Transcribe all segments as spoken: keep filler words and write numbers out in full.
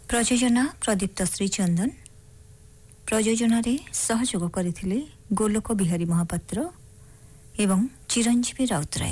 प्रयोजना प्रदीप्त श्रीचंदन प्रयोजन सहयोग करथिले गोलोक बिहारी महापात्र एवं चिरंजीवी राउतराय।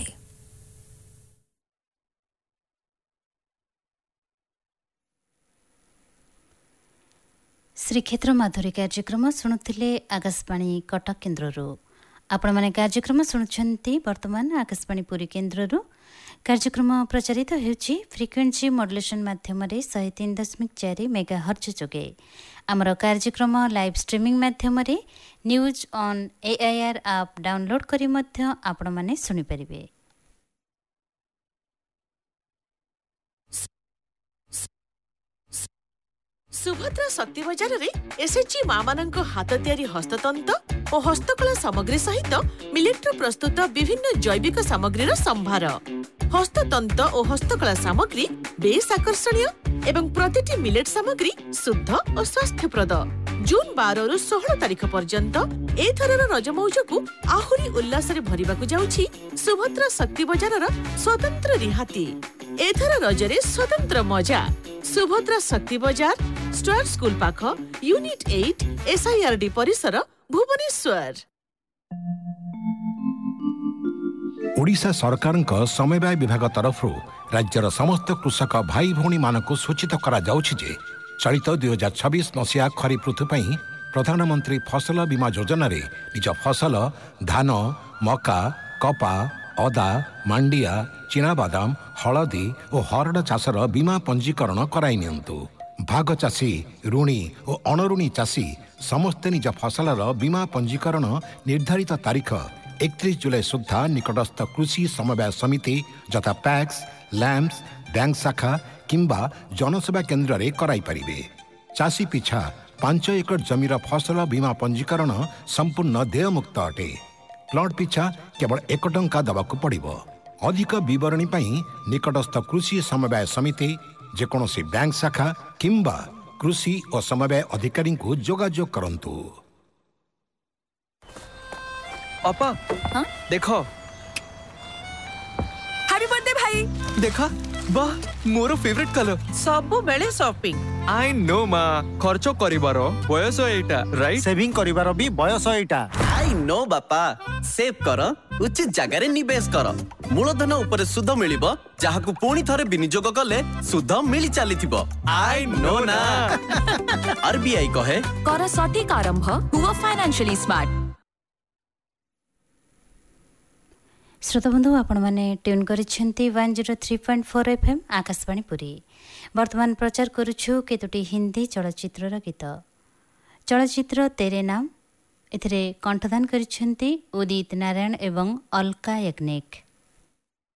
श्रीक्षेत्र माधुरी कार्यक्रम शुणुले आकाशवाणी कटक केन्द्ररू आपण माने कार्यक्रम शुणुछंती वर्तमान आकाशवाणी पुरी केन्द्ररू कार्यक्रम प्रचारित होउछि फ्रिक्वेन्सी मॉड्युलेशन माध्यम रे एक सौ तीन दशमलव चार मेगा हर्ट्ज जोगे। आमर कार्यक्रम लाइव स्ट्रीमिंग माध्यम रे news on AIR app download करी मध्य आपण माने सुनि परिबे। सुभद्रा शक्ति बजार रे एसएचजी मां मानक हाथ तैयारी हस्ततंत और हस्तकला सामग्री सहित मिलेट प्रस्तुत विभिन्न जैविक सामग्रीर संभार। हस्ततंत और हस्तकला सामग्री बेस आकर्षणीय एवं प्रतिटी मिलेट सामग्री शुद्ध और स्वास्थ्यप्रद। जून बारह रु सोलह तारीख पर्यंत एथरर रज मौज को आहुरी उल्लास रे भरिबाकु जाउछि सुभद्रा शक्ति बजार स्वतंत्र रिहाती। एथर रजरे स्वतंत्र मजा सुभद्रा शक्ति बजार स्टार स्कूल पाख यूनिट आठ एसआईआरडी परिसर भुवनेश्वर। ओडिशा सरकारक समवाय विभाग तरफ राज्यर समस्त कृषक भाई भौणी मानक सूचित करा जाउछि जे चलित दुई हजार छब्बीस मसीहा खरीफ ऋतु पई प्रधानमंत्री फसल बीमा योजना रे निज फसल धान मका कपा अदा मांडिया चिनाबादाम हलदी और हरड़ चाषर बीमा पंजीकरण कराई नियंतु। भाग चाषी ऋणी और अणऋणी चाषी समस्ते निज फसलर बीमा पंजीकरण निर्धारित तारीख एकतीस जुलाई सुधा निकटस्थ कृषि समवाय समिति जथा पैक्स लैम्प्स बैंक शाखा किंबा जनसेवा केन्द्र रे कराई परिबे। चाषी पिछा पांच एकड़ जमीर फसल बीमा पंजीकरण संपूर्ण देयमुक्त अटे। प्लॉट पिछा केवल एक टंका दबाकू पड़िबो। अधिक विवरणी पई निकटस्थ कृषि समवाय समिति जेकोसी बैंक शाखा किंबा कृषि और समवाय अधिकारी को जोगाजोग करंतु। अपा हाँ? देखो हैप्पी बर्थडे भाई। देखा वाह मोर फेवरेट कलर सबु बेले शॉपिंग आई नो माँ खर्च करिवारो बयस एटा राइट सेविंग करिवारो भी बयस एटा आई नो बापा सेव कर उचित जगह रे निवेश कर मूलधन ऊपर सुध मिलिबो जहाकू पुणी थरे विनियोग कले सुध मिली चलीथिबो आई नो ना आरबीआई कहे कर सटीक आरंभ हुआ फाइनेंशियली स्मार्ट। श्रोता बंधु आपण माने tune करिसेंती one zero three point four FM Akashvani Puri. वर्तमान प्रचार करुछु केतोटी हिंदी चलचित्रर गीत। चलचित्र तेरे नाम एथिरे कंठदान करिसेंती उदित नारायण एवं अलका याग्निक।